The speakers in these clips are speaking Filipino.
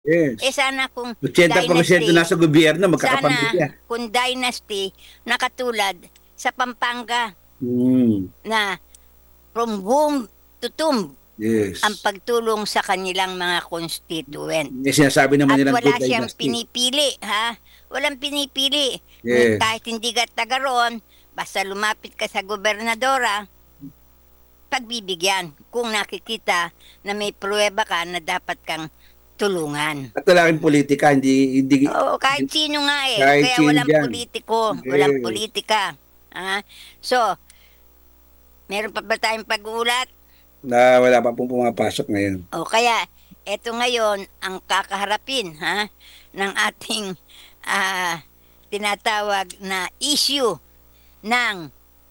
Eh Yes. sana kung 80% dynasty, nasa gobyerno, sana magkakapamilya. kung dynasty na katulad sa Pampanga Mm. na from womb to tomb ang Yes. pagtulong sa kanilang mga constituent. May sinasabi naman At nilang wala good siyang dynasty. pinipili, ha? Walang pinipili. Yes. Kahit hindi ka taga roon, basta lumapit ka sa gobernadora, pagbibigyan kung nakikita na may pruweba ka na dapat kang tulungan. At wala rin politika, hindi, Oo, kahit sino nga eh. kahit Kaya sino walang dyan. politiko, walang Yes. politika. So, meron pa ba tayong pag-uulat? Na wala pa pong pumapasok ngayon. O kaya, eto ngayon ang kakaharapin ng ating ah, tinatawag na issue ng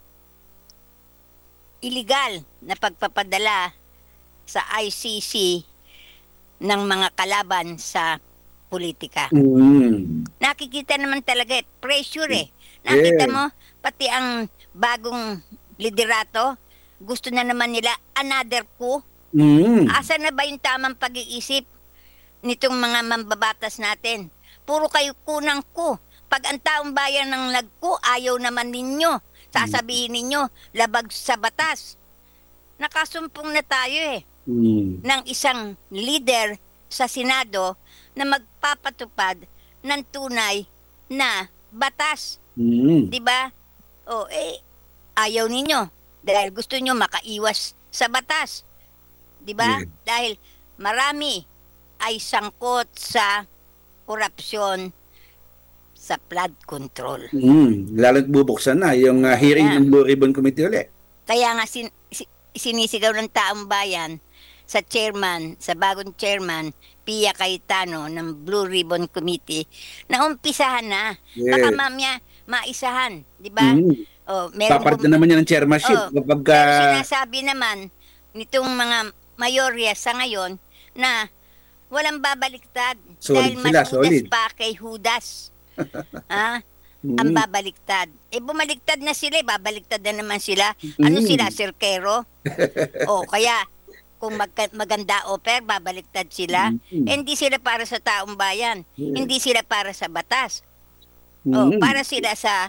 illegal na pagpapadala sa ICC ng mga kalaban sa politika. Mm. Nakikita naman talaga pressure eh. Nakita Yes. mo, pati ang bagong liderato, gusto na naman nila another coup. Mm. Asa na ba yung tamang pag-iisip nitong mga mambabatas natin? Puro kayo kunang ku. Pag ang taong bayan ng nagku, ayaw naman ninyo. Sasabihin ninyo, labag sa batas. Nakasumpong na tayo eh Mm. ng isang leader sa Senado na magpapatupad ng tunay na batas. Mm. 'Di ba? O ayaw ninyo dahil gusto nyo makaiwas sa batas. 'Di ba? Yes. Dahil marami ay sangkot sa korupsyon sa flood control. Mm. Lalo't bubuksan na yung hearing Kaya, ng Blue Ribbon Committee ulit. kaya nga sinisigaw ng taong bayan sa chairman, sa bagong chairman, Pia Cayetano ng Blue Ribbon Committee, na umpisahan na. Baka Yes. mamaya maisahan, di ba? Mm. O, meron Papalit na naman yan ng chairmanship oh, kapag pero sinasabi naman nitong mga mayorya sa ngayon na walang babaliktad solid dahil mas sila, udas solid. pa kay Judas. Ha? Ang Mm. babaliktad. Bumaliktad na sila, babaliktad na naman sila. Ano Mm. sila, sirkero? O, kaya kung maganda offer, babaliktad sila. Mm. Hindi sila para sa taong bayan. Yes. Hindi sila para sa batas. O, Mm. para sila sa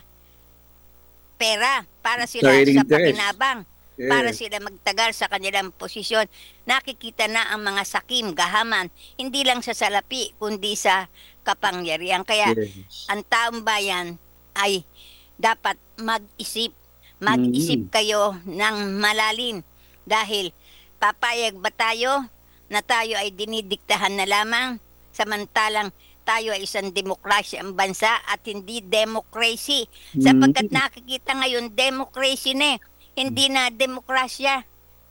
pera. Para sila Sariling sa interest. pakinabang. Para Yes. sila magtagal sa kanilang posisyon. Nakikita na ang mga sakim, gahaman, hindi lang sa salapi, kundi sa kapangyarihan. Kaya Yes. ang taong bayan ay dapat mag-isip. Mag-isip Mm. kayo ng malalim. Dahil papayag ba tayo na tayo ay dinidiktahan na lamang samantalang tayo ay isang demokrasya ang bansa at hindi democracy. Sapagkat Mm. nakikita ngayon democracy na hindi na demokrasya.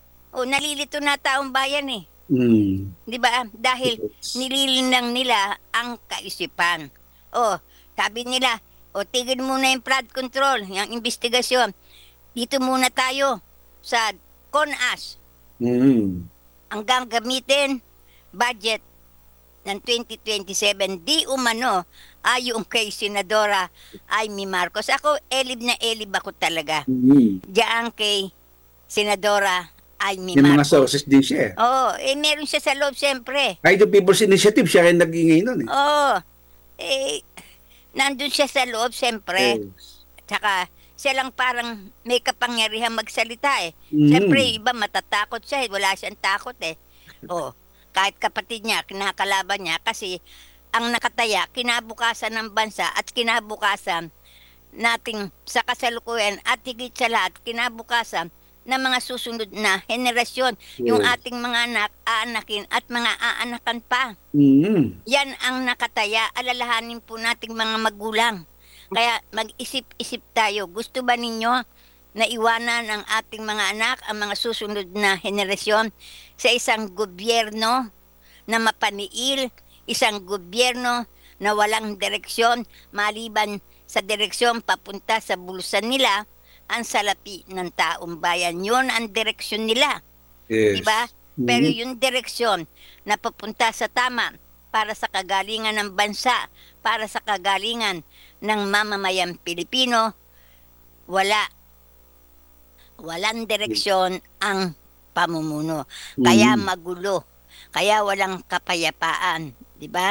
O nalilito na taong bayan eh. Mm. 'Di ba? Dahil Yes. nililinang nila ang kaisipan. O, sabi nila, o tigil muna yung flood control, yung investigasyon. Dito muna tayo sa CONAS. Mm. Ang gagamitin, budget ng 2027, di umano ayon kay Senadora Amy Marcos. Ako, elib ako talaga. Mm. Diyan kay Senadora Amy May mga Marcos. sources din siya. Oo, meron siya sa loob, siyempre. Kahit yung People's Initiative, siya rin nag-ingay nun eh. Oo, eh, nandun siya sa loob, siyempre. Yes. Tsaka, siya lang parang may kapangyarihan magsalita eh. Siyempre, Mm. iba matatakot siya, wala siyang takot eh. Oh, kahit kapatid niya, kinakalaban niya kasi ang nakataya, kinabukasan ng bansa at kinabukasan nating sa kasalukuyan at higit sa lahat, kinabukasan ng mga susunod na henerasyon, yung Yes. ating mga anak, aanakin at mga aanakan pa. Mm. Yan ang nakataya, alalahanin po nating mga magulang. Kaya mag-isip-isip tayo. Gusto ba ninyo na iwanan ang ating mga anak, ang mga susunod na henerasyon sa isang gobyerno na mapaniil, isang gobyerno na walang direksyon, maliban sa direksyon papunta sa bulsa nila, ang salapi ng taong bayan. Yun ang direksyon nila. Yes. Diba? Pero Mm. yung direksyon na papunta sa tama para sa kagalingan ng bansa, para sa kagalingan ng mamamayang Pilipino, wala. Walang direksyon ang pamumuno. Kaya Mm. magulo. Kaya walang kapayapaan. 'Di ba?